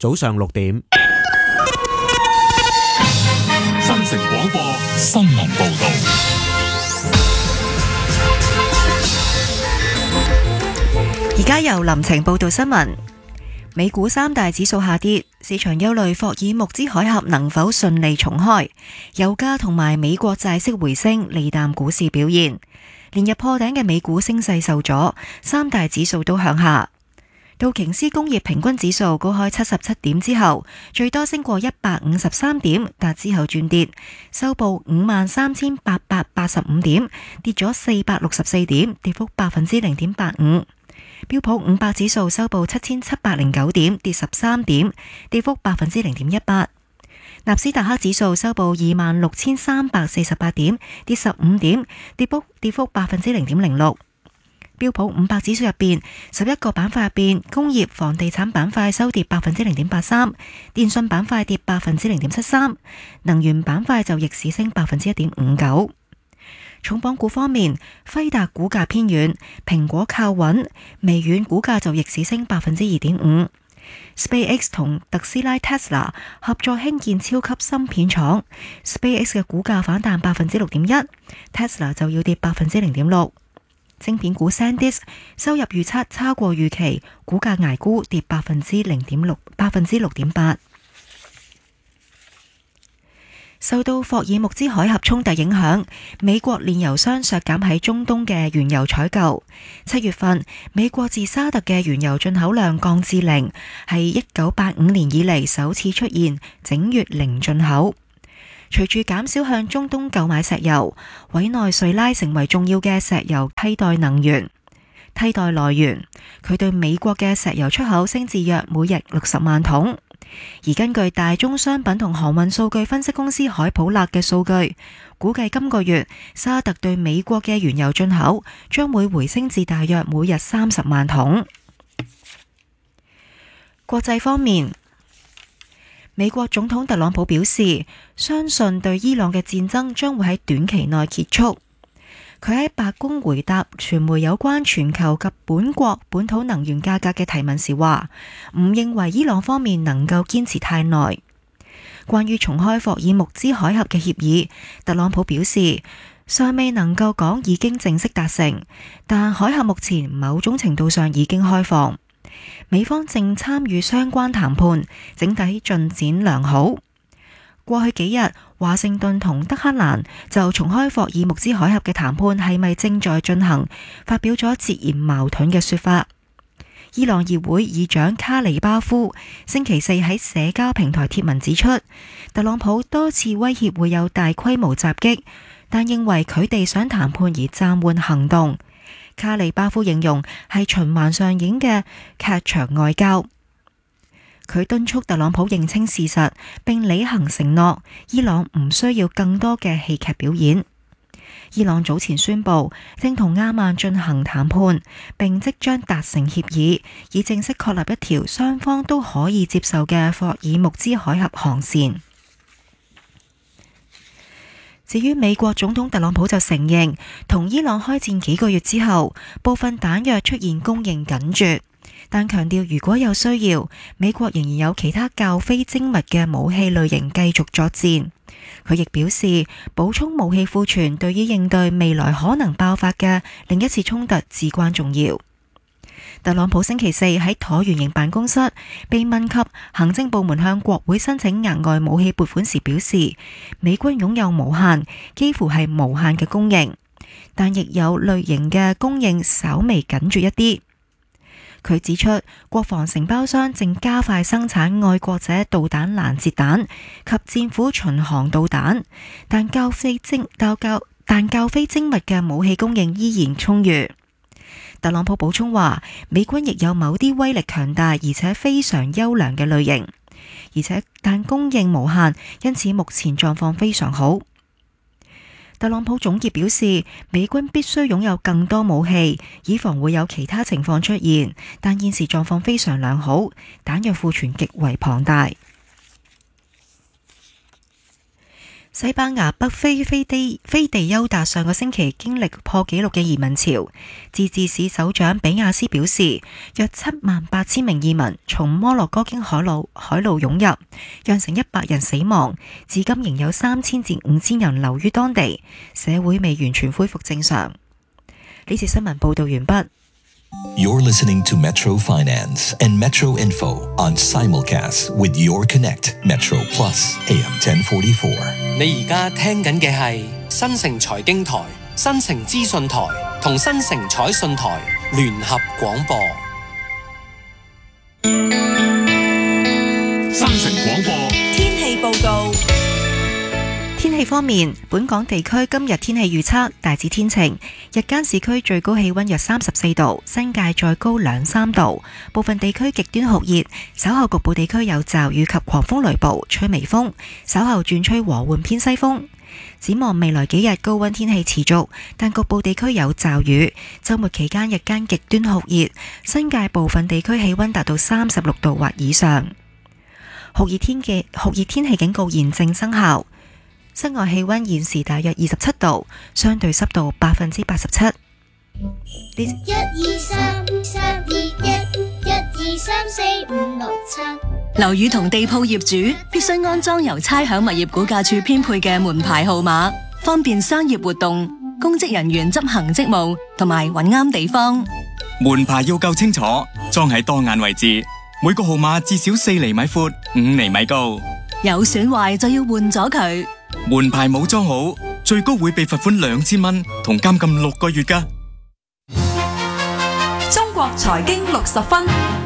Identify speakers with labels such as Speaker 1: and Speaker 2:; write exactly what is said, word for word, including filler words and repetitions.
Speaker 1: 早上六點。
Speaker 2: 新城廣播新聞報道。
Speaker 3: 而家由林晴報道新聞。美股三大指數下跌，市場憂慮霍爾木茲海峽能否順利重開，油價同埋美國債息回升，利淡股市表現。連日破頂嘅美股升勢受阻，三大指數都向下。道瓊斯工業平均指數高開七十七點之後，最多升過一百五十三點，但之後轉跌，收報五萬三千八百八十五點，跌咗四百六十四點，跌幅百分之零點八五。標普五百指數收報七千七百零九點，跌十三點，跌幅百分之零點一八。納斯達克指數收報二萬六千三百四十八點，跌十五點，跌幅跌幅百分之零點零六。標普五百指數入邊，十一個板塊入邊，工業、房地產板塊收跌百分之零點八三，電信板塊跌百分之零點七三，能源板塊就逆市升百分之一點五九。重磅股方面，輝達股價偏軟，蘋果靠穩，微軟股價就逆市升百分之二點五。SpaceX 同特斯拉 Tesla 合作興建超級芯片廠 ，SpaceX 嘅股價反彈百分之六點一 ，Tesla 就要跌百分之零點六。晶片股 SanDisk 收入預測超過預期，股價捱沽跌百分之零點六，百分之六點八。受到霍爾木茲海峽衝突影響，美國煉油商削減喺中東嘅原油採購。七月份，美國自沙特嘅原油進口量降至零，係一九八五年以嚟首次出現整月零進口。隨住減少向中東購買石油，委內瑞拉成為重要嘅石油替代能源替代來源。佢對美國嘅石油出口升至約每日六十萬桶。而根據大宗商品同航運數據分析公司海普勒嘅數據，估計今個月沙特對美國嘅原油進口將會回升至大約每日三十萬桶。國際方面，美國總統特朗普表示，相信對伊朗嘅戰爭將會喺短期內結束。佢喺白宮回答傳媒有關全球及本國本土能源價格嘅提問時話，唔認為伊朗方面能夠堅持太耐。關於重開霍爾木茲海峽嘅協議，特朗普表示尚未能夠講已經正式達成，但海峽目前某種程度上已經開放。美方正參與相關談判，整體進展良好。過去幾日，華盛頓同德黑蘭就重開霍爾木茲海峽嘅談判係咪正在進行，發表咗截然矛盾嘅說法。伊朗議會議長卡里巴夫星期四喺社交平台貼文指出，特朗普多次威脅會有大規模襲擊，但認為佢哋想談判而暫緩行動。卡里巴夫形容係循環上演嘅劇場外交。佢敦促特朗普認清事實並履行承諾，伊朗唔需要更多嘅戲劇表演。伊朗早前宣布正同阿曼進行談判，並即將達成協議，以正式確立一條雙方都可以接受嘅霍爾木茲海峽航線。至於美國總統特朗普就承認，同伊朗開戰幾個月之後，部分彈藥出現供應緊絀，但強調如果有需要，美國仍然有其他較非精密嘅武器類型繼續作戰。佢亦表示，補充武器庫存對於應對未來可能爆發嘅另一次衝突至關重要。特朗普星期四喺橢圓形辦公室被問及行政部門向國會申請額外武器撥款時，表示美軍擁有無限，幾乎係無限嘅供應，但亦有類型嘅供應稍微緊絀一啲。佢指出，國防承包商正加快生產愛國者導彈攔截彈及戰斧巡航導彈，但較非精較較但較非精密嘅武器供應依然充裕。特朗普補充話，美軍亦有某啲威力強大而且非常優良嘅類型，而且但供應無限，因此目前狀況非常好。特朗普總結表示，美軍必須擁有更多武器，以防會有其他情況出現，但現時狀況非常良好，彈藥庫存極為龐大。 西班牙北非飛地飛地丘達上個星期經歷破紀錄嘅移民潮，自治市首長比亞斯表示，約七萬八千名移民從摩洛哥經海路海路湧入，釀成一百人死亡，至今仍有三千至五千人留於當地，社會未完全恢復正常。呢次新聞報道完畢。
Speaker 1: You're listening to Metro Finance and Metro Info on simulcast with Your Connect Metro Plus A M ten forty-four。
Speaker 4: 你而家聽緊嘅係新城財經台、新城資訊台同新城彩信台聯合廣播。
Speaker 2: 新城廣播
Speaker 5: 天氣報告。
Speaker 3: 天氣方面，本港地區今日天氣預測大致天晴，日間市區最高氣溫約三十四度，新界再高兩三度，部分地區極端酷熱，稍後局部地區有驟雨及狂風雷暴，吹微風，稍後轉吹和緩偏西風。展望未來幾日高溫天氣持續，但局部地區有驟雨，週末期間日間極端酷熱，新界部分地區氣溫達到三十六度或以上。酷熱天嘅酷熱天氣警告現正生效。室外氣溫現時大約二十七度，相對濕度百分之八十七。
Speaker 6: 一二三三二一，一二三四五六七。
Speaker 5: 樓宇同地鋪業主必須安裝由差餉物業估價署編配嘅門牌號碼，方便商業活動、公職人員執行職務同埋揾啱地方。
Speaker 7: 門牌要夠清楚，裝喺當眼位置，每個號碼至少四厘米闊、五厘米高。
Speaker 5: 有損壞就要換咗佢。
Speaker 7: 門牌冇裝好，最高會被罰款兩千蚊同監禁六個月㗎。
Speaker 5: 中國財經六十分。